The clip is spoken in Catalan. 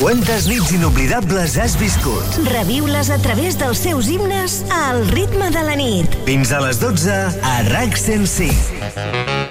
Quantes nits inoblidables has viscut? Reviu-les a través dels seus himnes al ritme de la nit. Fins a les 12 a RAC 105.